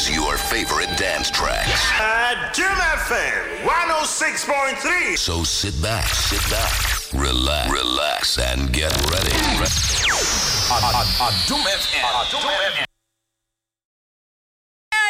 plays your favorite dance tracks. Jim FM 106.3. So sit back, relax, and get ready. Doom FM.